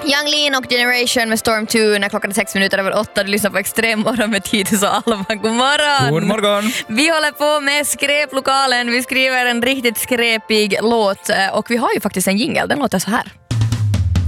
Young Lean och Generation med Storm 2 när klockan är 6 minuter över 8. Du lyssnar på Extremmorgon med Titus och Alva. God morgon! God morgon! Vi håller på med skräplokalen. Vi skriver en riktigt skräpig låt och vi har ju faktiskt en jingle. Den låter så här.